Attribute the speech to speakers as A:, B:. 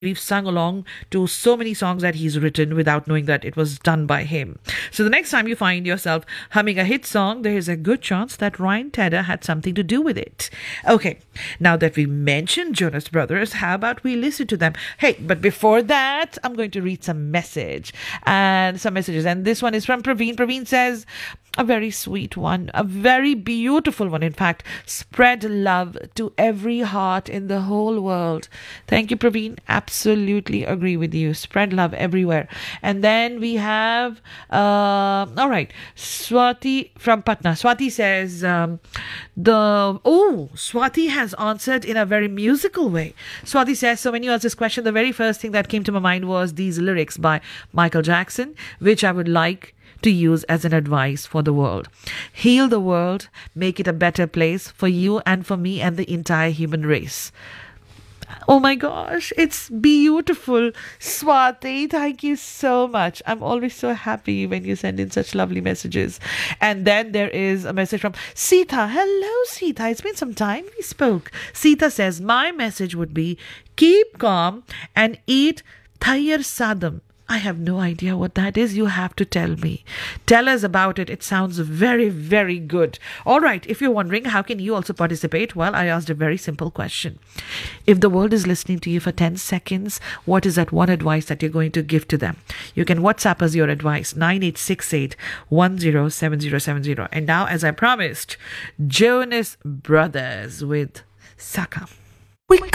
A: we've sung along to so many songs that he's written without knowing that it was done by him. So the next time you find yourself humming a hit song, there is a good chance that Ryan Tedder had something to do with it. Okay, now that we mentioned Jonas Brothers, how about we listen to them? Hey, but before that, I'm going to read some messages. And this one is from Praveen. Praveen says, a very sweet one, a very beautiful one, in fact. Spread love to every heart in the whole world. Thank you, Praveen. Absolutely agree with you. Spread love everywhere. And then we have, all right, Swati from Patna. Swati says, Swati has answered in a very musical way. Swati says, so when you asked this question, the very first thing that came to my mind was these lyrics by Michael Jackson, which I would like to use as an advice for the world. Heal the world, make it a better place for you and for me and the entire human race. Oh my gosh, it's beautiful. Swati, thank you so much. I'm always so happy when you send in such lovely messages. And then there is a message from Sita. Hello, Sita. It's been some time we spoke. Sita says, my message would be keep calm and eat Thayar Sadam. I have no idea what that is. You have to tell me. Tell us about it. It sounds very, very good. All right. If you're wondering, how can you also participate? Well, I asked a very simple question. If the world is listening to you for 10 seconds, what is that one advice that you're going to give to them? You can WhatsApp us your advice, 9868 107070. And now, as I promised, Jonas Brothers with Saka.